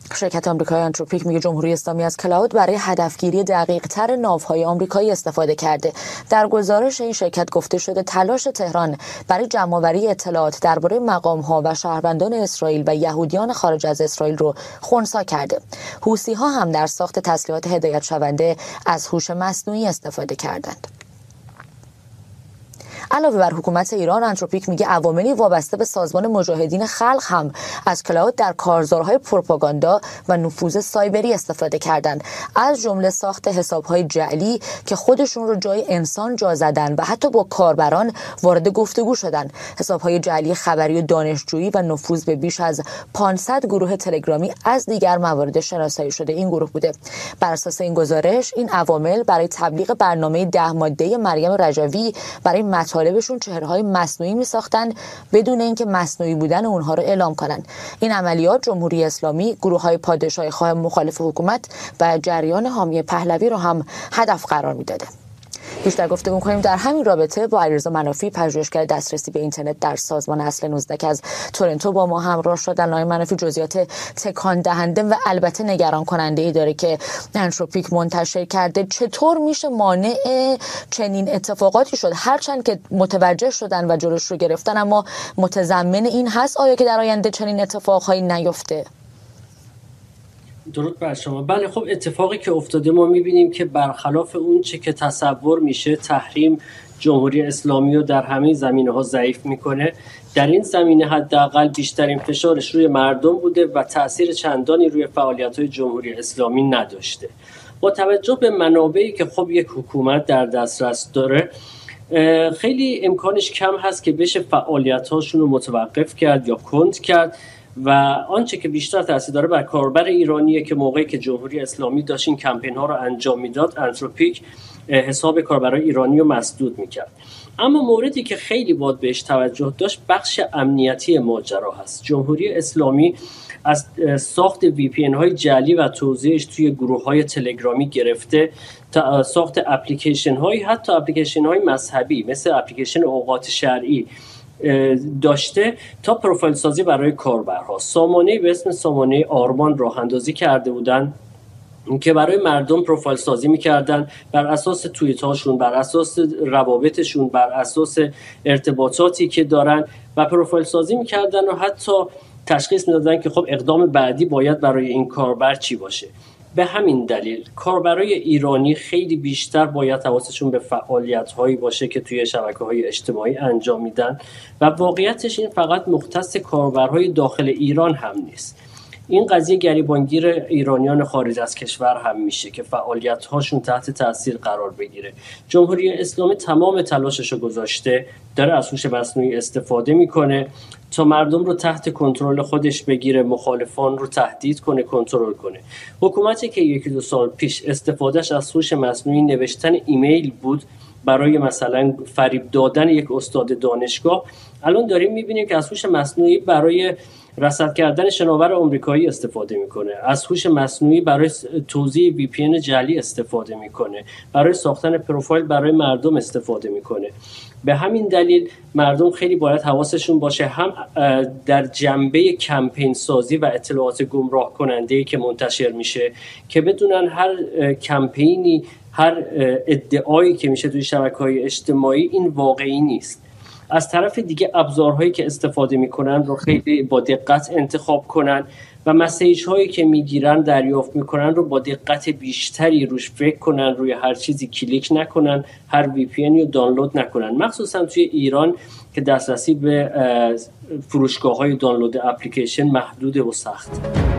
شرکت آمریکایی آنتروپیک میگه جمهوری اسلامی از کلاود برای هدفگیری دقیق‌تر ناوهای آمریکایی استفاده کرده. در گزارش این شرکت گفته شده تلاش تهران برای جمع‌آوری اطلاعات درباره مقام‌ها و شهروندان اسرائیل و یهودیان خارج از اسرائیل رو خنثی کرده. حوثی‌ها هم در ساخت تسلیحات هدایت شونده از هوش مصنوعی استفاده کردند. علاوه بر حکومت ایران، آنتروپیک میگه عواملی وابسته به سازمان مجاهدین خلق هم از کلاود در کارزارهای پروپاگاندا و نفوذ سایبری استفاده کردند، از جمله ساخت حسابهای جعلی که خودشون رو جای انسان جا زدن و حتی با کاربران وارد گفتگو شدن. حسابهای جعلی خبری و دانشجویی و نفوذ به بیش از 500 گروه تلگرامی از دیگر موارد شناسایی شده این گروه بوده. بر اساس این گزارش، این عوامل برای تبلیغ برنامه 10 ماده مریم رجوی برای مطالبشون چهره‌های مصنوعی می‌ساختن بدون اینکه مصنوعی بودن اونها رو اعلام کنن. این عملیات جمهوری اسلامی، گروه‌های پادشاهی‌خواه مخالف حکومت و جریان حامی پهلوی رو هم هدف قرار می‌داده. بیشتر گفتگو می‌کنیم در همین رابطه با علیرضا منافی، پژوهشگر دسترسی به اینترنت در سازمان اصل 19 که از تورنتو با ما همراه شدن. آقای منافی، جزئیات تکان دهنده و البته نگران کننده‌ای داره که آنتروپیک منتشر کرده. چطور میشه مانع چنین اتفاقاتی شد؟ هرچند که متوجه شدن و جلوش رو گرفتن، اما متضمن این هست آیا که در آینده چنین اتفاقهایی نیفته؟ درود بر شما. بله، خب اتفاقی که افتاده ما میبینیم که برخلاف اون چه که تصور میشه تحریم جمهوری اسلامی رو در همه زمینه‌ها ضعیف میکنه. در این زمینه حداقل بیشترین فشارش روی مردم بوده و تأثیر چندانی روی فعالیت‌های جمهوری اسلامی نداشته. با توجه به منابعی که خب یک حکومت در دسترس داره، خیلی امکانش کم هست که بشه فعالیت‌هاشون رو متوقف کرد یا کند کرد و آنچه که بیشتر تاثیر داره بر کاربر ایرانیه که موقعی که جمهوری اسلامی داشت این کمپین ها رو انجام میداد، آنتروپیک حساب کاربرای ایرانی رو مسدود میکرد. اما موردی که خیلی باید بهش توجه داشت بخش امنیتی ماجرا هست. جمهوری اسلامی از ساخت VPN های جعلی و توزیعش توی گروه های تلگرامی گرفته تا ساخت اپلیکیشن های، حتی اپلیکیشن های مذهبی مثل اپلیکیشن اوقات شرعی داشته، تا پروفایل سازی برای کاربرها. سامانه‌ای به اسم سامانه آرمان راه اندازی کرده بودن که برای مردم پروفایل سازی می‌کردن بر اساس توییت هاشون، بر اساس روابطشون، بر اساس ارتباطاتی که دارن و پروفایل سازی می‌کردن و حتی تشخیص می‌دادن که خب اقدام بعدی باید برای این کاربر چی باشه. به همین دلیل کاربرای ایرانی خیلی بیشتر باید حواسشون به فعالیت‌هایی باشه که توی شبکه‌های اجتماعی انجام میدن و واقعیتش این فقط مختص کاربرهای داخل ایران هم نیست. این قضیه گریبانگیر ایرانیان خارج از کشور هم میشه که فعالیت‌هاشون تحت تاثیر قرار بگیره. جمهوری اسلامی تمام تلاشش رو گذاشته، داره از هوش مصنوعی استفاده میکنه تا مردم رو تحت کنترل خودش بگیره، مخالفان رو تهدید کنه، کنترل کنه. حکومتی که 1-2 سال پیش استفادهش از هوش مصنوعی نوشتن ایمیل بود برای مثلا فریب دادن یک استاد دانشگاه، الان داریم میبینیم که از هوش مصنوعی برای رصد کردن شناور آمریکایی استفاده میکنه، از هوش مصنوعی برای توزیع VPN جعلی استفاده میکنه، برای ساختن پروفایل برای مردم استفاده میکنه. به همین دلیل مردم خیلی باید حواسشون باشه، هم در جنبه کمپین سازی و اطلاعات گمراه کننده‌ای که منتشر میشه، که بدونن هر کمپینی، هر ادعایی که میشه توی شبکه‌های اجتماعی این واقعی نیست. از طرف دیگه ابزارهایی که استفاده میکنن رو خیلی با دقت انتخاب کنن و مسیج هایی که میگیرن، دریافت میکنن رو با دقت بیشتری روش فکر کنن، روی هر چیزی کلیک نکنن، هر VPN رو دانلود نکنن، مخصوصا توی ایران که دسترسی به فروشگاه های دانلود اپلیکیشن محدود و سخت.